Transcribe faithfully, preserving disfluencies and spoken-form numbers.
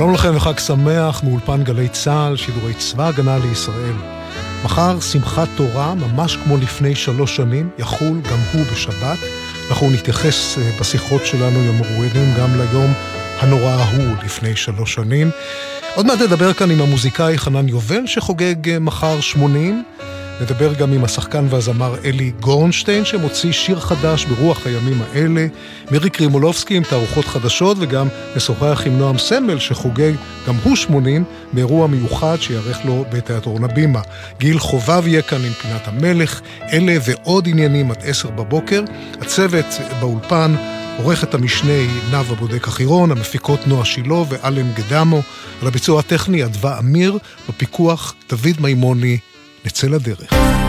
שלום לכם וחג שמח מאולפן גלי צה"ל, שידורי צבא הגנה לישראל. מחר שמחת תורה, ממש כמו לפני שלוש שנים, יחול גם הוא בשבת. אנחנו נתייחס בשיחות שלנו יום מרואיינים גם ליום הנורא ההוא לפני שלוש שנים. עוד מעט נדבר כאן עם המוזיקאי חנן יובל שחוגג מחר שמונים. נדבר גם עם השחקן והזמר אלי גורנשטיין שמוציא שיר חדש ברוח הימים האלה. מירי קרימולובסקי עם תערוכות חדשות, וגם משוחח עם נועם סמל שחוגג גם הוא שמונים באירוע מיוחד שיערך לו בתיאטרון הבימה. גיל חובב יהיה כאן עם פינת המלך. אלה ועוד עניינים עד עשר בבוקר. הצוות באולפן, עורכת המשנה נאוה בודק החירון, המפיקות נועה שילו ואלן גדמו, על הביצוע הטכני אדווה אמיר, בפיקוח דוד מימוני. נצא לדרך.